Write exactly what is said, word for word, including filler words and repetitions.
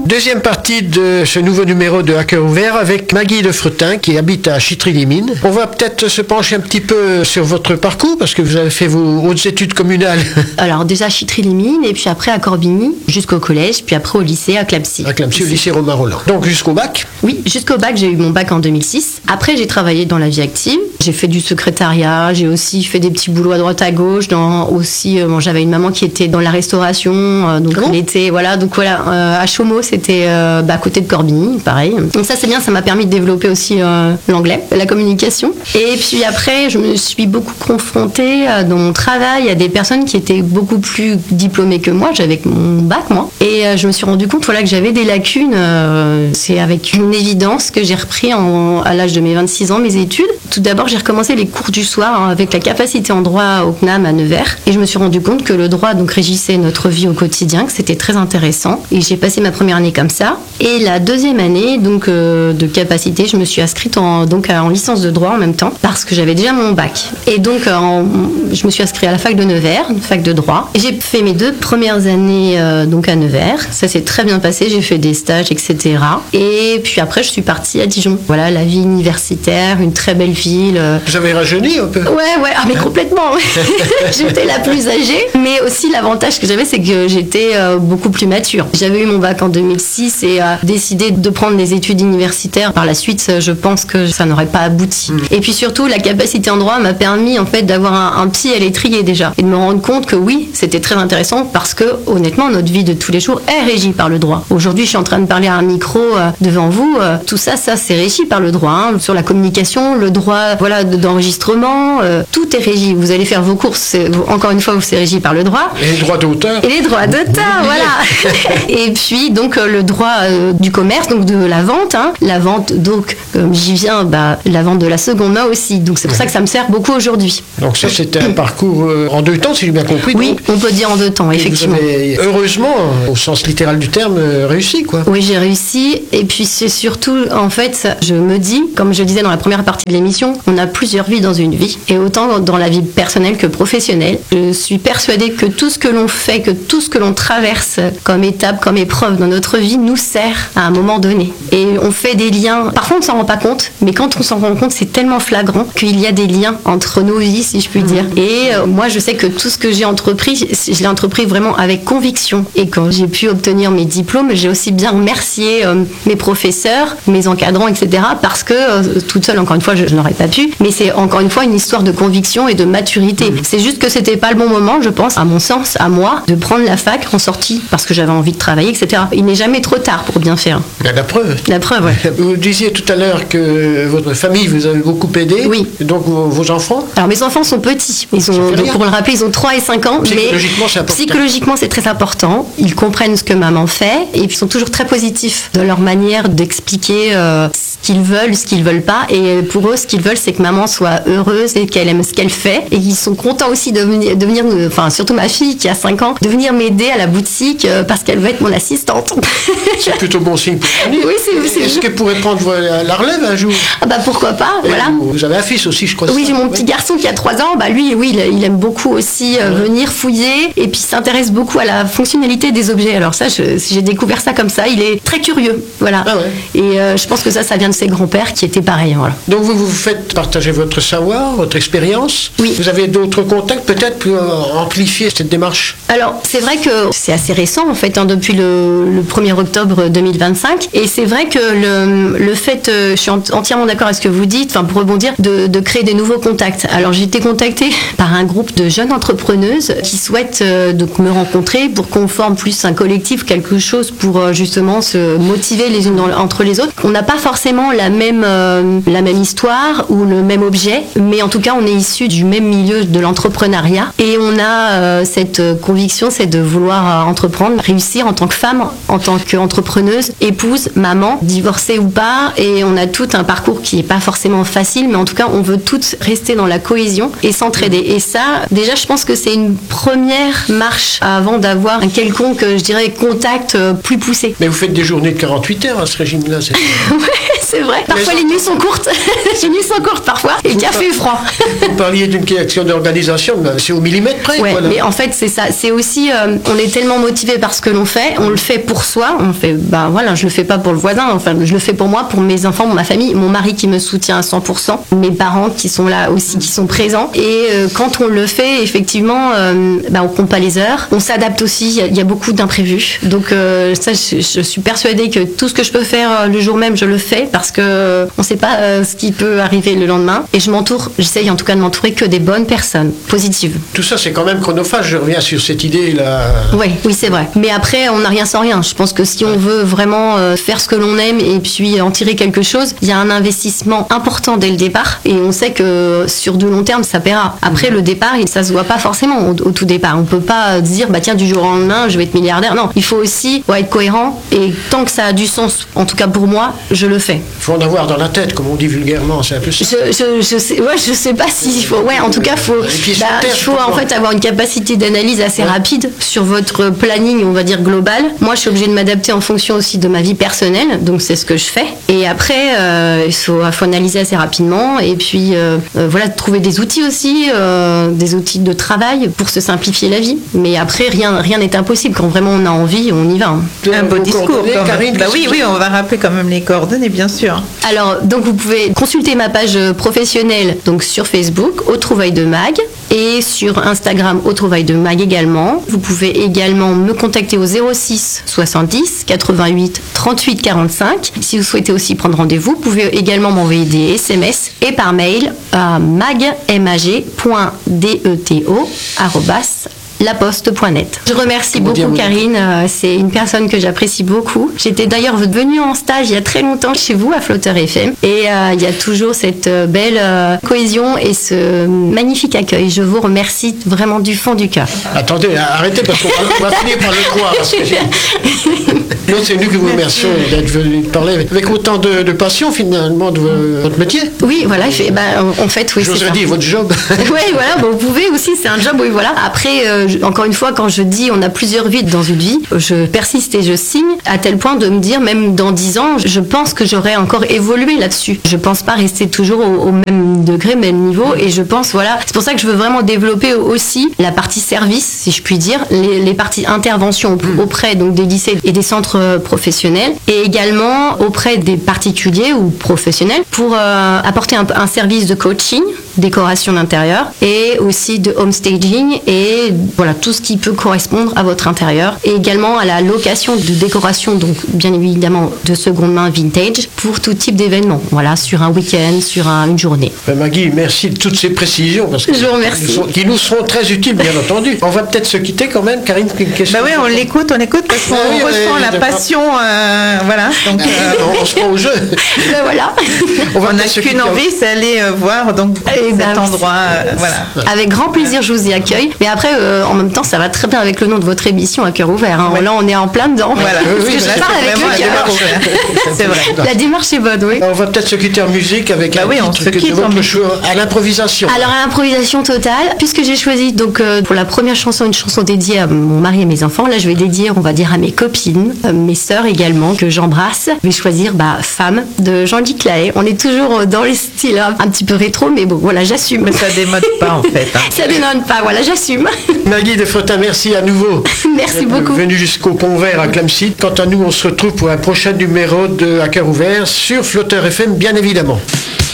Deuxième partie de ce nouveau numéro de À Cœur Ouvert avec Maggie de Fretin qui habite à Chitry-les-Mines. On va peut-être se pencher un petit peu sur votre parcours parce que vous avez fait vos hautes études communales. Alors déjà Chitry-les-Mines et puis après à Corbigny jusqu'au collège, puis après au lycée à Clamecy. À Clamecy, au lycée Romain Rolland. Donc jusqu'au bac? Oui, jusqu'au bac, j'ai eu mon bac en deux mille six. Après, j'ai travaillé dans la vie active. J'ai fait du secrétariat, j'ai aussi fait des petits boulots à droite à gauche. Dans aussi, euh, bon, j'avais une maman qui était dans la restauration, euh, donc Comment elle était, voilà, donc voilà, euh, à Chaumont, c'était euh, bah, à côté de Corbigny, pareil. Donc ça, c'est bien, ça m'a permis de développer aussi euh, l'anglais, la communication. Et puis après, je me suis beaucoup confrontée euh, dans mon travail à des personnes qui étaient beaucoup plus diplômées que moi. J'avais mon bac, moi, et euh, je me suis rendu compte, voilà, que j'avais des lacunes. Euh, c'est avec une évidence que j'ai repris en, à l'âge de mes vingt-six ans mes études. Tout d'abord, j'ai recommencé les cours du soir hein, avec la capacité en droit au C N A M à Nevers, et je me suis rendu compte que le droit donc régissait notre vie au quotidien, que c'était très intéressant, et j'ai passé ma première année comme ça. Et la deuxième année donc euh, de capacité, je me suis inscrite en, donc en licence de droit en même temps parce que j'avais déjà mon bac. Et donc euh, en, je me suis inscrite à la fac de Nevers, une fac de droit. Et j'ai fait mes deux premières années euh, donc à Nevers. Ça s'est très bien passé. J'ai fait des stages, et cetera. Et puis après, je suis partie à Dijon. Voilà, la vie universitaire, une très belle ville. Euh... Vous avez rajeuni un peu? Ouais, ouais, ah, mais complètement. Ouais. J'étais la plus âgée. Mais aussi, l'avantage que j'avais, c'est que j'étais euh, beaucoup plus mature. J'avais eu mon bac en deux mille six et euh, décidé de prendre des études universitaires. Par la suite, je pense que ça n'aurait pas abouti. Mmh. Et puis surtout, la capacité en droit m'a permis en fait d'avoir un, un pied à l'étrier déjà et de me rendre compte que oui, c'était très intéressant parce que honnêtement, notre vie de tous les jours est régie par le droit. Aujourd'hui, je suis en train de parler à un micro euh, devant vous. Euh, tout ça, ça c'est régi par le droit. Hein. Sur la communication, le droit, voilà, d'enregistrement, euh, tout est régi. Vous allez faire vos courses, c'est, encore une fois, c'est régi par le droit. Et les droits d'auteur. Et les droits d'auteur, voilà. Et puis donc euh, le droit euh, du commerce, donc de la vente. Hein. La vente, donc comme j'y viens, bah, la vente de la seconde main aussi. Donc c'est pour ça que ça me sert beaucoup aujourd'hui. Donc ça, c'était un parcours euh, en deux temps, si j'ai bien compris. Oui, donc. On peut dire en deux temps, effectivement. Vous avez, heureusement, au sens littéral du terme, euh, réussi, quoi. Oui, j'ai réussi. Et puis c'est surtout, en fait, je me dis, comme je le disais dans la première partie de l'émission, on a plusieurs vies dans une vie. Et autant dans la vie personnelle que professionnelle. Je suis persuadée que tout ce que l'on fait, que tout ce que l'on traverse comme étape, comme épreuve dans notre vie nous sert à un moment donné. Et on fait des liens. Parfois, on ne s'en rend pas compte, mais quand on s'en rend compte, c'est tellement flagrant qu'il y a des liens entre nos vies, si je puis dire. Et euh, moi, je sais que tout ce que j'ai entrepris, je l'ai entrepris vraiment avec conviction. Et quand j'ai pu obtenir mes diplômes, j'ai aussi bien remercié euh, mes professeurs, mes encadrants, et cetera. Parce que euh, toute seule, encore une fois, je, je n'aurais pas pu. Mais c'est encore une fois une histoire de conviction et de maturité. Mmh. C'est juste que c'était pas le bon moment, je pense, à mon sens, à moi, de prendre la fac en sortie parce que j'avais envie de travailler, et cetera. Il n'est jamais trop tard pour bien faire. La preuve. La preuve, oui. Vous disiez tout à l'heure que votre famille vous avait beaucoup aidé. Oui. Donc vos, vos enfants? Alors mes enfants sont petits. Ils ont, donc, pour le rappeler, ils ont trois et cinq ans. Psychologiquement, mais c'est important. Psychologiquement, c'est très important. Ils comprennent ce que maman fait et ils sont toujours très positifs dans leur manière d'expliquer euh, ce qu'ils veulent, ce qu'ils veulent pas. Et pour eux, ce qu'ils veulent, c'est que maman soit heureuse et qu'elle aime ce qu'elle fait. Et ils sont contents aussi de venir, de venir enfin surtout ma fille qui a cinq ans, de venir m'aider à la boutique euh, parce qu'elle veut être mon assistante. C'est plutôt bon signe pour famille. Oui, c'est, c'est Est-ce qu'elle pourrait prendre la relève un jour? Ah bah pourquoi pas, et voilà. Vous, vous avez un fils aussi, je crois. Oui, ça. j'ai mon petit oui. garçon qui a trois ans. Bah lui, oui, il, il aime beaucoup aussi euh, ouais. venir fouiller et puis s'intéresse beaucoup à la fonctionnalité des objets. Alors ça, je, j'ai découvert ça comme ça. Il est très curieux, voilà. Ah ouais. Et euh, je pense que ça, ça vient de ses grands-pères qui étaient pareils, voilà. Donc vous vous faites partager votre savoir, votre expérience. Oui. Vous avez d'autres contacts peut-être pour euh, amplifier cette démarche? Alors c'est vrai que c'est assez récent en fait, hein, depuis le, le premier octobre deux mille vingt-cinq. Et c'est vrai que le, le fait, euh, je suis entièrement d'accord avec ce que vous dites, enfin pour rebondir, de, de créer des nouveaux contacts. Alors j'ai été contactée par un groupe de jeunes entrepreneuses qui souhaitent euh, donc me rencontrer pour qu'on forme plus un collectif, quelque chose pour euh, justement se motiver les unes dans, entre les autres. On n'a pas forcément la même, euh, la même histoire ou le même objet, mais en tout cas on est issus du même milieu de l'entrepreneuriat et on a euh, cette conviction, c'est de vouloir euh, entreprendre, réussir en tant que femme, en tant qu'entrepreneuse, épouse, maman, divorcée ou pas, et on a tout un parcours qui n'est pas forcément facile, mais en tout cas on veut toutes rester dans la cohésion et s'entraider. Et ça, déjà je pense que c'est une première marche avant d'avoir un quelconque, je dirais, contact plus poussé. Mais vous faites des journées de quarante-huit heures à ce régime-là, c'est... Ouais, C'est vrai. Parfois les nuits sont courtes. Les nuits sont courtes parfois. Et le café est froid. Vous parliez d'une question d'organisation, c'est au millimètre près. Ouais, voilà. mais en fait c'est ça. C'est aussi, euh, on est tellement motivé par ce que l'on fait, on le fait pour soi. On fait, bah voilà, je le fais pas pour le voisin. Enfin, je le fais pour moi, pour mes enfants, pour ma famille, mon mari qui me soutient à cent pour cent, mes parents qui sont là aussi, qui sont présents. Et euh, quand on le fait, effectivement, euh, bah, on compte pas les heures. On s'adapte aussi. Il y a, il y a beaucoup d'imprévus. Donc euh, ça, je, je suis persuadée que tout ce que je peux faire euh, le jour même, je le fais parce que euh, on sait pas euh, ce qui peut arriver le lendemain. Et je m'entoure, j'essaye en tout cas de m'entourer que des bonnes personnes, positives. Tout ça, c'est quand même chronophage. Je reviens sur cette idée-là. Oui, oui, c'est vrai. Mais après, on n'a rien sans rien. Je pense que si on veut vraiment euh, faire ce que l'on aime et puis en tirer quelque chose, il y a un investissement important dès le départ. Et on sait que sur du long terme, ça paiera. Après, mmh. le départ, ça se voit pas forcément au, au tout départ. On peut pas dire, bah tiens, du jour au lendemain, je vais être milliardaire. Non, il faut aussi ouais, être cohérent. Et tant que ça a du sens, en tout cas pour moi, je le fais. Il faut en avoir dans la tête, comme on dit vulgairement. C'est un peu ça. Je, je, je sais, ouais, je sais pas s'il faut. Ouais, en tout cas, faut, bah, il faut en fait avoir une capacité d'analyse assez ouais. rapide sur votre planning, on va dire global. Moi, je suis obligée de m'adapter en fonction aussi de ma vie personnelle, donc c'est ce que je fais. Et après, euh, il faut, faut analyser assez rapidement et puis euh, euh, voilà, trouver des outils aussi, euh, des outils de travail pour se simplifier la vie. Mais après, rien, rien n'est impossible. Quand vraiment on a envie, on y va. Hein. Un beau discours, Karine. Bah oui, oui, on va rappeler quand même les coordonnées, bien sûr. Alors, donc vous pouvez consulter ma page professionnelle donc sur Facebook, Aux Trouvailles de Mag, et sur Instagram, Aux Trouvailles de Mag également. Vous pouvez également me contacter au zéro six soixante-dix quatre-vingt-huit trente-huit quarante-cinq. Si vous souhaitez aussi prendre rendez-vous, vous pouvez également m'envoyer des S M S et par mail à mag point deto arobase laposte point net. Je remercie beaucoup dire, Karine, euh, c'est une personne que j'apprécie beaucoup. J'étais d'ailleurs venue en stage il y a très longtemps chez vous à Flotteur F M et euh, il y a toujours cette euh, belle euh, cohésion et ce magnifique accueil. Je vous remercie vraiment du fond du cœur. Attendez, arrêtez parce qu'on va, on va finir par le croire. Parce que non, c'est nous qui vous remercions d'être venu parler avec autant de, de passion finalement de votre métier. Oui, voilà, ben, en fait, oui. J'oserais dire votre job. Oui, voilà, ben, vous pouvez aussi, c'est un job, oui, voilà. Après, euh, encore une fois, quand je dis on a plusieurs vies dans une vie, je persiste et je signe à tel point de me dire, même dans dix ans, je pense que j'aurais encore évolué là-dessus. Je pense pas rester toujours au, au même degré, même niveau, et je pense, voilà, c'est pour ça que je veux vraiment développer aussi la partie service, si je puis dire, les, les parties intervention auprès donc des lycées et des centres professionnels, et également auprès des particuliers ou professionnels pour euh, apporter un, un service de coaching, décoration d'intérieur, et aussi de home staging et voilà tout ce qui peut correspondre à votre intérieur, et également à la location de décoration, donc bien évidemment de seconde main vintage pour tout type d'événement, voilà, sur un week-end, sur un, une journée. Ben Maggie, merci de toutes ces précisions parce que je vous remercie. Nous sont, qui nous seront très utiles bien entendu. On va peut-être se quitter quand même, Karine, une question. Bah oui, on l'écoute, on écoute parce qu'on ah oui, ressent oui, la passion, euh, voilà. Donc euh, on se prend au jeu. Ben voilà. On n'a qu'une envie, c'est aller euh, voir donc et cet ben, endroit, euh, voilà. Avec grand plaisir, je vous y accueille. Mais après, euh, en même temps, ça va très bien avec le nom de votre émission à cœur ouvert. Hein. Ouais. Là, on est en plein dedans. Voilà. Parce oui, que je parle avec le cœur. C'est vrai. La démarche est bonne, oui. On va peut-être se quitter en musique avec bah un oui, on se quitte de votre choix à l'improvisation. Alors à l'improvisation totale, puisque j'ai choisi donc euh, pour la première chanson une chanson dédiée à mon mari et mes enfants. Là, je vais dédier, on va dire, à mes copines, euh, mes sœurs également que j'embrasse. Je vais choisir bah, Femme de Jean-Guy Claët. On est toujours dans les styles hein, un petit peu rétro, mais bon, voilà, j'assume. Mais ça démode pas en fait. Hein. Ça démode pas, voilà, j'assume. Maggie de Fretin, merci à nouveau. Merci beaucoup. Venu jusqu'au Pont Vert à Clamcy. Quant à nous, on se retrouve pour un prochain numéro de À cœur ouvert sur Flotteur F M, bien évidemment.